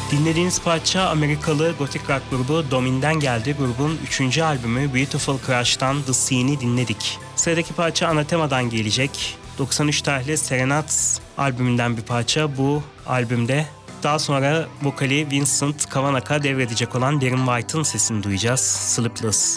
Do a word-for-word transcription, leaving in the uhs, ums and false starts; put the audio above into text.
Dinlediğiniz parça Amerikalı gotik rock grubu Domin'den geldi. Grubun üçüncü albümü Beautiful Crush'tan The Scene'i dinledik. Sıradaki parça Anathema'dan gelecek. doksan üç tarihli Serenades albümünden bir parça. Bu albümde daha sonra vokali Vincent Cavanagha devredecek olan Darren White'ın sesini duyacağız. Sleepless.